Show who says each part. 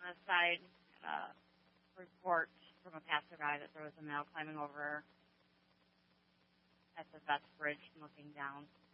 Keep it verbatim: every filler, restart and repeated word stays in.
Speaker 1: the side uh, report from a passerby that there was a male climbing over at the Vest Bridge and looking down.